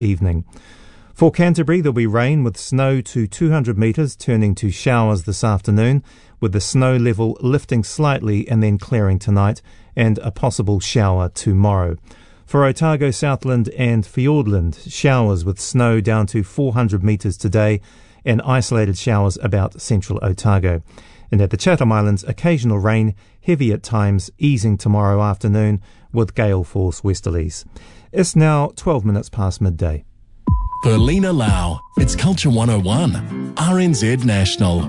evening. For Canterbury, there'll be rain with snow to 200 metres, turning to showers this afternoon, with the snow level lifting slightly and then clearing tonight, and a possible shower tomorrow. For Otago, Southland and Fiordland, showers with snow down to 400 metres today and isolated showers about central Otago. And at the Chatham Islands, occasional rain, heavy at times, easing tomorrow afternoon with gale force westerlies. It's now 12 minutes past midday. For Lena Lau, it's Culture 101, RNZ National.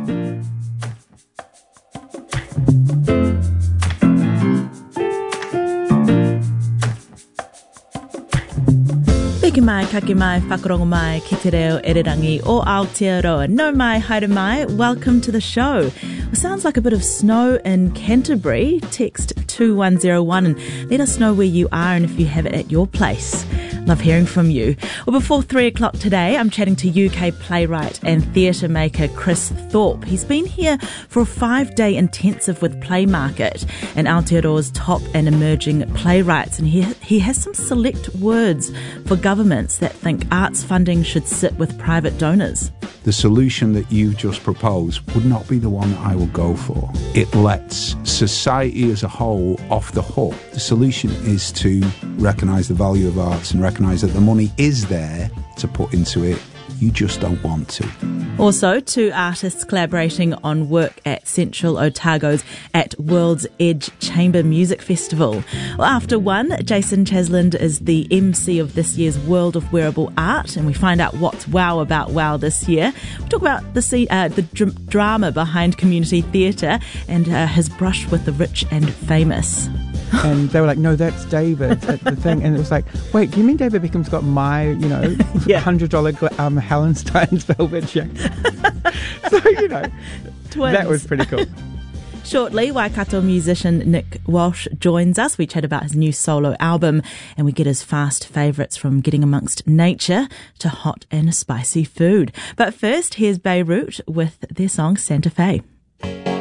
Piki mai, kake mai, whakarongo mai, ki te reo ererangi o Aotearoa. No mai, haere mai, welcome to the show. Well, sounds like a bit of snow in Canterbury. Text 2101 and let us know where you are and if you have it at your place. Love hearing from you. Well, before 3 o'clock today, I'm chatting to UK playwright and theatre maker Chris Thorpe. He's been here for a 5-day intensive with Playmarket and Aotearoa's top and emerging playwrights. And he has some select words for governments that think arts funding should sit with private donors. The solution that you just proposed would not be the one that I will go for. It lets society as a whole off the hook. The solution is to recognise the value of arts and recognise that the money is there to put into it. You just don't want to. Also, 2 artists collaborating on work at Central Otago's At World's Edge Chamber Music Festival. Well, after 1, Jason Chasland is the MC of this year's World of Wearable Art, and we find out what's wow about wow this year. We talk about the drama behind community theatre and his brush with the rich and famous. And they were like, no, that's David at the thing. And it was like, wait, do you mean David Beckham's got my, $100 Helen Stein's velvet jacket? So, Twins. That was pretty cool. Shortly, Waikato musician Nick Walsh joins us. We chat about his new solo album and we get his fast favourites from getting amongst nature to hot and spicy food. But first, here's Beirut with their song Santa Fe.